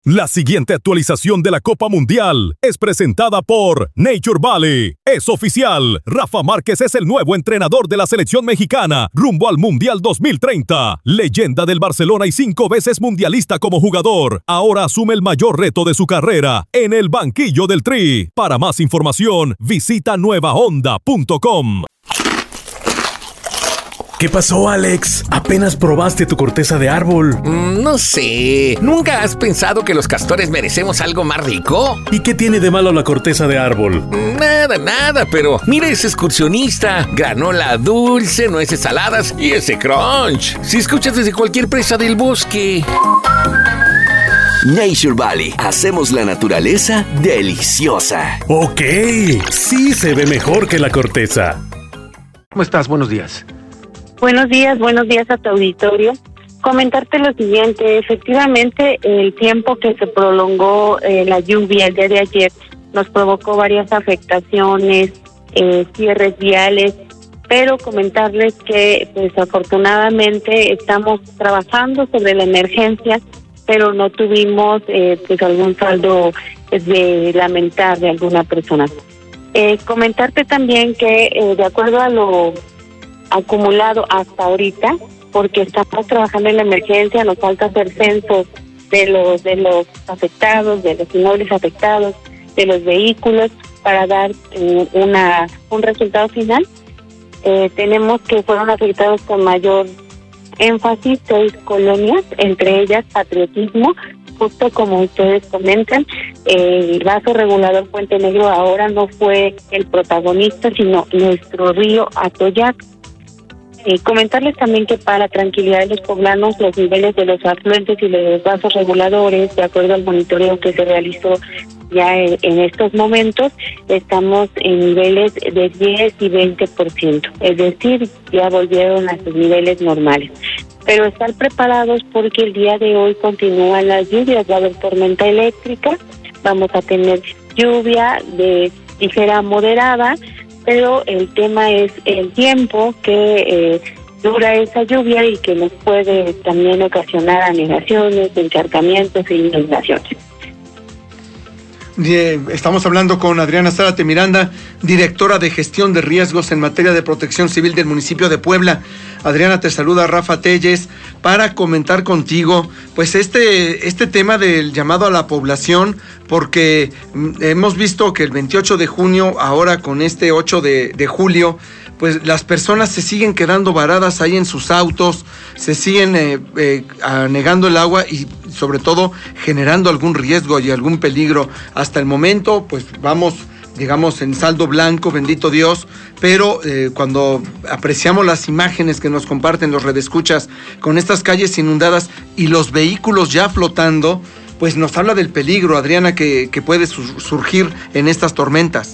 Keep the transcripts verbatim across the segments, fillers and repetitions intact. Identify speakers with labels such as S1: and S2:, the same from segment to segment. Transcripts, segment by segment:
S1: La siguiente actualización de la Copa Mundial es presentada por Nature Valley. Es oficial, Rafa Márquez es el nuevo entrenador de la selección mexicana rumbo al Mundial dos mil treinta. Leyenda del Barcelona y cinco veces mundialista como jugador, ahora asume el mayor reto de su carrera en el banquillo del Tri. Para más información, visita nueva onda punto com.
S2: ¿Qué pasó, Alex? Apenas probaste tu corteza de árbol.
S3: Mm, no sé. ¿Nunca has pensado que los castores merecemos algo más rico?
S2: ¿Y qué tiene de malo la corteza de árbol?
S3: Nada, nada, pero mira ese excursionista. Granola dulce, nueces saladas y ese crunch. Si escuchas desde cualquier presa del bosque.
S4: Nature Valley. Hacemos la naturaleza deliciosa.
S2: Ok, sí se ve mejor que la corteza.
S5: ¿Cómo estás? Buenos días.
S6: Buenos días, buenos días a tu auditorio. Comentarte lo siguiente, efectivamente el tiempo que se prolongó eh, la lluvia el día de ayer nos provocó varias afectaciones, eh, cierres viales, pero comentarles que pues afortunadamente estamos trabajando sobre la emergencia, pero no tuvimos eh, pues algún saldo de lamentar de alguna persona. Eh, comentarte también que eh, de acuerdo a lo acumulado hasta ahorita, porque estamos trabajando en la emergencia, nos falta hacer censos de los de los afectados, de los inmuebles afectados, de los vehículos, para dar eh, una un resultado final. Eh, tenemos que fueron afectados con mayor énfasis seis colonias, entre ellas Patriotismo, justo como ustedes comentan. Eh, el vaso regulador Puente Negro ahora no fue el protagonista, sino nuestro río Atoyac. Eh, comentarles también que para la tranquilidad de los poblanos, los niveles de los afluentes y de los vasos reguladores, de acuerdo al monitoreo que se realizó ya en, en estos momentos, estamos en niveles de diez y veinte por ciento, es decir, ya volvieron a sus niveles normales. Pero estar preparados porque el día de hoy continúan las lluvias, va a haber tormenta eléctrica, vamos a tener lluvia de ligera a moderada, pero el tema es el tiempo que eh, dura esa lluvia y que nos puede también ocasionar anegaciones, encharcamientos e inundaciones.
S5: Estamos hablando con Adriana Zárate Miranda, directora de gestión de riesgos en materia de protección civil del municipio de Puebla. Adriana, te saluda Rafa Telles para comentar contigo pues este, este tema del llamado a la población, porque hemos visto que el veintiocho de junio, ahora con este ocho de julio, pues las personas se siguen quedando varadas ahí en sus autos, se siguen eh, eh, anegando el agua y sobre todo generando algún riesgo y algún peligro. Hasta el momento, pues vamos, digamos, en saldo blanco, bendito Dios, pero eh, cuando apreciamos las imágenes que nos comparten los redescuchas con estas calles inundadas y los vehículos ya flotando, pues nos habla del peligro, Adriana, que, que puede sur- surgir en estas tormentas.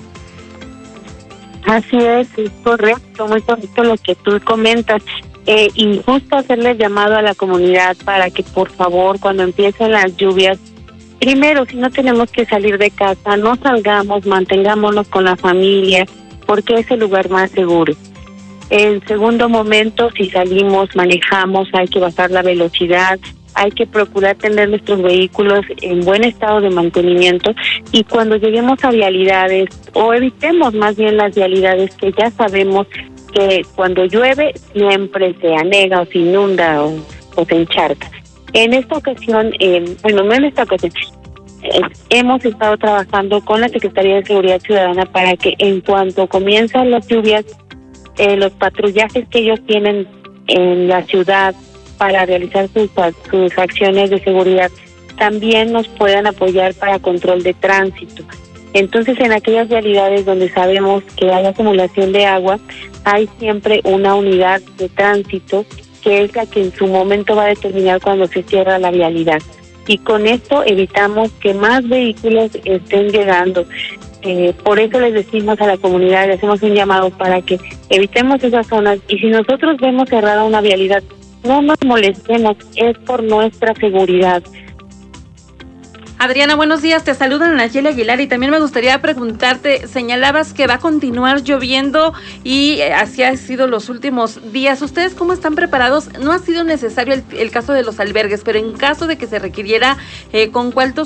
S6: Así es, es correcto, muy correcto lo que tú comentas. Eh, y justo hacerles llamado a la comunidad para que por favor cuando empiecen las lluvias, primero si no tenemos que salir de casa, no salgamos, mantengámonos con la familia, porque es el lugar más seguro. En segundo momento, si salimos, manejamos, hay que bajar la velocidad, hay que procurar tener nuestros vehículos en buen estado de mantenimiento y cuando lleguemos a vialidades o evitemos más bien las vialidades que ya sabemos que cuando llueve siempre se anega o se inunda o, o se encharca. En esta ocasión, eh, bueno, no en esta ocasión, eh, hemos estado trabajando con la Secretaría de Seguridad Ciudadana para que en cuanto comienzan las lluvias, eh, los patrullajes que ellos tienen en la ciudad para realizar sus, sus acciones de seguridad, también nos puedan apoyar para control de tránsito. Entonces, en aquellas vialidades donde sabemos que hay acumulación de agua, hay siempre una unidad de tránsito que es la que en su momento va a determinar cuando se cierra la vialidad. Y con esto evitamos que más vehículos estén llegando. Eh, por eso les decimos a la comunidad, le hacemos un llamado para que evitemos esas zonas y si nosotros vemos cerrada una vialidad, no nos molestemos, es por nuestra seguridad.
S7: Adriana, buenos días, te saludan Nayeli Aguilar y también me gustaría preguntarte, señalabas que va a continuar lloviendo y así ha sido los últimos días. ¿Ustedes cómo están preparados? No ha sido necesario el, el caso de los albergues, pero en caso de que se requiriera, eh, ¿con cuántos